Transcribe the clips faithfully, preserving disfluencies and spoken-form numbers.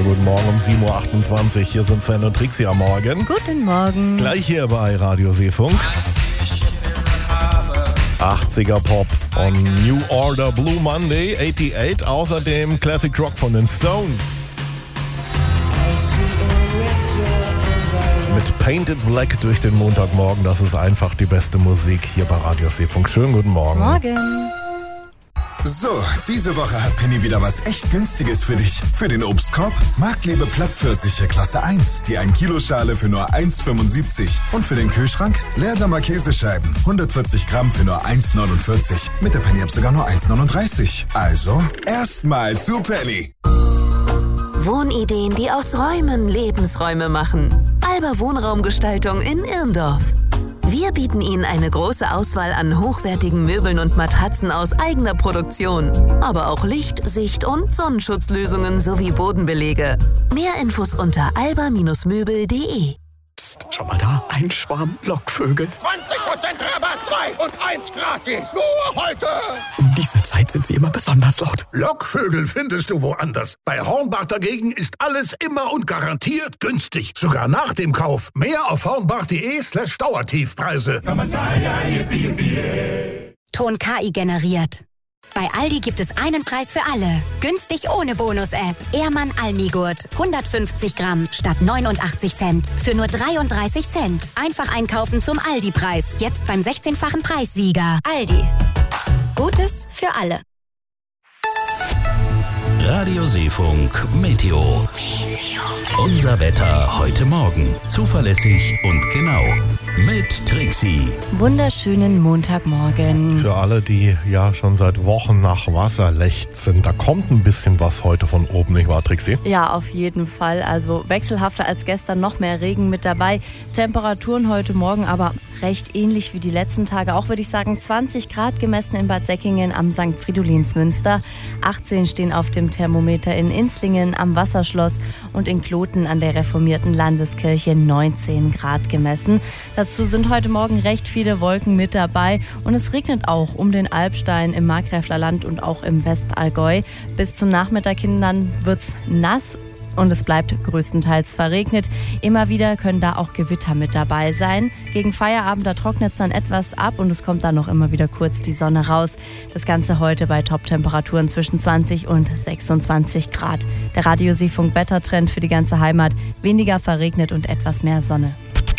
Schönen guten Morgen um sieben Uhr achtundzwanzig. Hier sind Sven und Trixie am Morgen. Guten Morgen. Gleich hier bei Radio Seefunk. achtziger Pop von New Order, Blue Monday, achtundachtzig. Außerdem Classic Rock von den Stones. Mit Painted Black durch den Montagmorgen. Das ist einfach die beste Musik hier bei Radio Seefunk. Schönen guten Morgen. Morgen. So, diese Woche hat Penny wieder was echt Günstiges für dich. Für den Obstkorb Marktliebe Plattpfirsiche Klasse eins, die ein Kilo Schale für nur eins Komma fünfundsiebzig. Und für den Kühlschrank Leerdammer Käsescheiben, hundertvierzig Gramm für nur eins Komma neunundvierzig. Mit der Penny-App sogar nur eins Komma neununddreißig. Also, erstmal zu Penny. Wohnideen, die aus Räumen Lebensräume machen. Alba Wohnraumgestaltung in Irndorf. Wir bieten Ihnen eine große Auswahl an hochwertigen Möbeln und Matratzen aus eigener Produktion. Aber auch Licht-, Sicht- und Sonnenschutzlösungen sowie Bodenbelege. Mehr Infos unter alba Bindestrich möbel punkt de. Psst, schau mal da, ein Schwarm Lockvögel. zwanzig Prozent Rabatt, zwei und eins gratis. Nur heute. Um diese Zeit sind sie immer besonders laut. Lockvögel findest du woanders. Bei Hornbach dagegen ist alles immer und garantiert günstig. Sogar nach dem Kauf. Mehr auf hornbach.de slash Dauertiefpreise. Ton K I generiert. Bei Aldi gibt es einen Preis für alle. Günstig ohne Bonus-App. Ehrmann Almigurt. hundertfünfzig Gramm statt neunundachtzig Cent. Für nur dreiunddreißig Cent. Einfach einkaufen zum Aldi-Preis. Jetzt beim sechzehnfachen Preissieger. Aldi. Gutes für alle. Radio Seefunk Meteo. Unser Wetter heute Morgen. Zuverlässig und genau. Mit Trixie. Wunderschönen Montagmorgen. Für alle, die ja schon seit Wochen nach Wasser lechzen, da kommt ein bisschen was heute von oben, nicht wahr, Trixie? Ja, auf jeden Fall. Also wechselhafter als gestern, noch mehr Regen mit dabei. Temperaturen heute Morgen aber recht ähnlich wie die letzten Tage. Auch würde ich sagen zwanzig Grad gemessen in Bad Säckingen am Sankt Fridolinsmünster. achtzehn stehen auf dem Thermometer in Inzlingen am Wasserschloss und in Kloten an der reformierten Landeskirche neunzehn Grad gemessen. Dazu sind heute Morgen recht viele Wolken mit dabei und es regnet auch um den Albstein im Markgräfler Land und auch im Westallgäu. Bis zum Nachmittag hin dann wird's nass. Und es bleibt größtenteils verregnet. Immer wieder können da auch Gewitter mit dabei sein. Gegen Feierabend, da trocknet es dann etwas ab und es kommt dann noch immer wieder kurz die Sonne raus. Das Ganze heute bei Top-Temperaturen zwischen zwanzig und sechsundzwanzig Grad. Der Radio Seefunk Wettertrend für die ganze Heimat. Weniger verregnet und etwas mehr Sonne.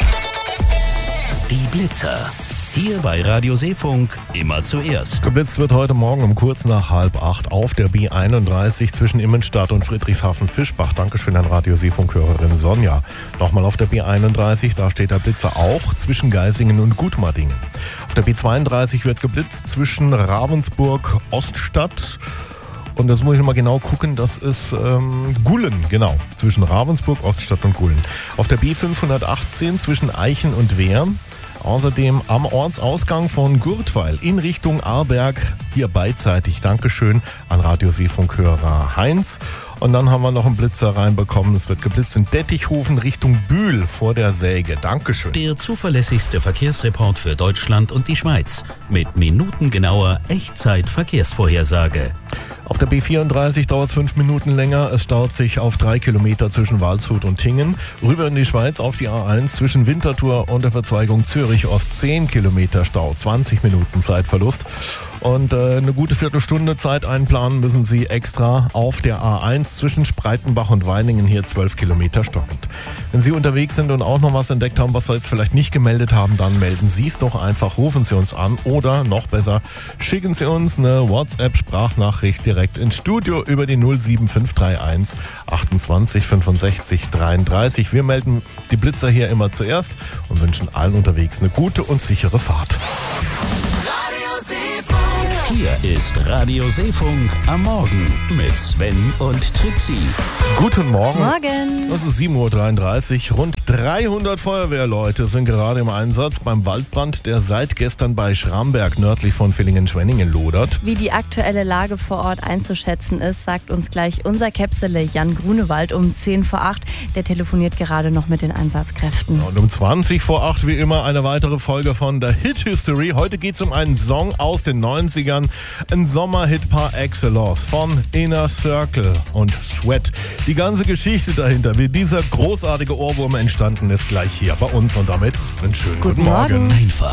Die Blitzer. Hier bei Radio Seefunk immer zuerst. Geblitzt wird heute Morgen um kurz nach halb acht auf der B einunddreißig zwischen Immenstadt und Friedrichshafen-Fischbach. Dankeschön an Radio Seefunk-Hörerin Sonja. Nochmal auf der B einunddreißig, da steht der Blitzer auch zwischen Geisingen und Gutmardingen. Auf der B zweiunddreißig wird geblitzt zwischen Ravensburg, Oststadt. Und das muss ich nochmal genau gucken, das ist ähm, Gullen, genau, zwischen Ravensburg, Oststadt und Gullen. Auf der B fünfhundertachtzehn zwischen Eichen und Wehr. Außerdem am Ortsausgang von Gurtweil in Richtung Aarberg, hier beidseitig. Dankeschön an Radio Seefunk-Hörer Heinz. Und dann haben wir noch einen Blitzer reinbekommen. Es wird geblitzt in Dettichhofen Richtung Bühl vor der Säge. Dankeschön. Der zuverlässigste Verkehrsreport für Deutschland und die Schweiz. Mit minutengenauer Echtzeit-Verkehrsvorhersage. Auf der B vierunddreißig dauert es fünf Minuten länger. Es staut sich auf drei Kilometer zwischen Waldshut und Tingen. Rüber in die Schweiz auf die A eins zwischen Winterthur und der Verzweigung Zürich-Ost. zehn Kilometer Stau, zwanzig Minuten Zeitverlust. Und äh, eine gute Viertelstunde Zeit einplanen müssen Sie extra auf der A eins zwischen Spreitenbach und Weiningen, hier zwölf Kilometer stockend. Wenn Sie unterwegs sind und auch noch was entdeckt haben, was wir jetzt vielleicht nicht gemeldet haben, dann melden Sie es doch einfach, rufen Sie uns an oder noch besser, schicken Sie uns eine WhatsApp-Sprachnachricht direkt ins Studio über die null sieben fünf drei eins achtundzwanzig fünfundsechzig dreiunddreißig. Wir melden die Blitzer hier immer zuerst und wünschen allen unterwegs eine gute und sichere Fahrt. Hier ist Radio Seefunk am Morgen mit Sven und Trixie. Guten Morgen. Morgen. Das ist sieben Uhr dreiunddreißig. Rund dreihundert Feuerwehrleute sind gerade im Einsatz beim Waldbrand, der seit gestern bei Schramberg nördlich von Villingen-Schwenningen lodert. Wie die aktuelle Lage vor Ort einzuschätzen ist, sagt uns gleich unser Käpsele Jan Grunewald um zehn vor acht. Der telefoniert gerade noch mit den Einsatzkräften. Und um zwanzig vor acht wie immer eine weitere Folge von der Hit History. Heute geht es um einen Song aus den neunzigern. hören. Ein Sommerhit par excellence von Inner Circle und Sweat. Die ganze Geschichte dahinter, wie dieser großartige Ohrwurm entstanden ist, gleich hier bei uns und damit einen schönen guten, Guten Morgen. Morgen. Einfach